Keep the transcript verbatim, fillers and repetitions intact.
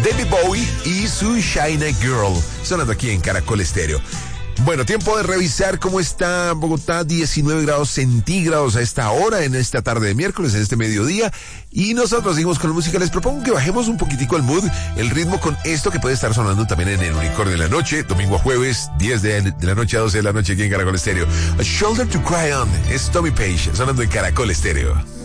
David Bowie y su Shiny Girl, sonando aquí en Caracol Estéreo. Bueno, tiempo de revisar cómo está Bogotá, diecinueve grados centígrados a esta hora, en esta tarde de miércoles, en este mediodía. Y nosotros seguimos con la música. Les propongo que bajemos un poquitico el mood, el ritmo con esto que puede estar sonando también en el Unicornio de la Noche, domingo a jueves, diez de, de la noche a doce de la noche aquí en Caracol Estéreo. A Shoulder to Cry On, es Tommy Page, sonando en Caracol Estéreo.